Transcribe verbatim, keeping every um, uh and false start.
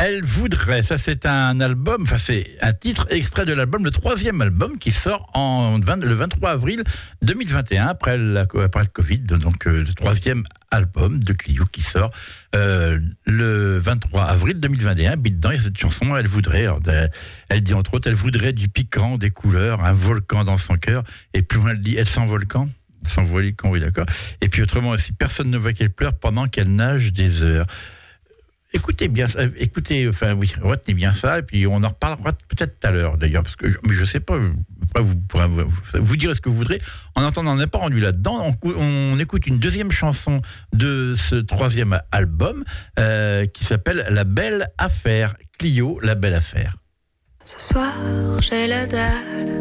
Elle voudrait, ça c'est un album, enfin c'est un titre extrait de l'album, le troisième album qui sort en vingt, le vingt-trois avril deux mille vingt et un, après, la, après le Covid, donc euh, le troisième album de Clio qui sort euh, le vingt-trois avril deux mille vingt et un. Puis dedans, il y a cette chanson, elle voudrait, alors, elle dit entre autres, elle voudrait du piquant, des couleurs, un volcan dans son cœur, et plus loin elle dit, elle sent volcan. Sans volcan, oui d'accord. Et puis autrement aussi, personne ne voit qu'elle pleure pendant qu'elle nage des heures. Écoutez bien ça, écoutez, enfin oui, retenez bien ça, et puis on en reparlera peut-être tout à l'heure d'ailleurs, parce que je, mais je sais pas, après vous pourrez vous, vous, vous dire ce que vous voudrez. En attendant, on n'est pas rendu là-dedans. On, on écoute une deuxième chanson de ce troisième album euh, qui s'appelle La Belle Affaire. Clio, La Belle Affaire. Ce soir, j'ai la dalle.